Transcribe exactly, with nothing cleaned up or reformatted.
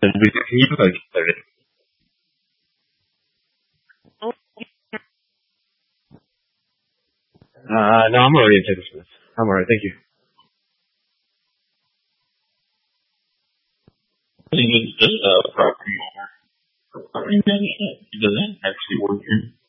then we can you go get started? Uh, no, I'm already in Taylor Smith. I'm alright, thank you. I think it's just uh, property owner. Property management. It doesn't actually work here.